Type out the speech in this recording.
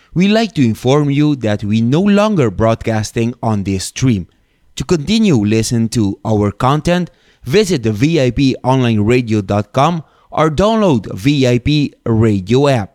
we like to inform you that we no longer broadcasting on this stream. To continue listening to our content, visit the VIPonlineradio.com or download VIP Radio app.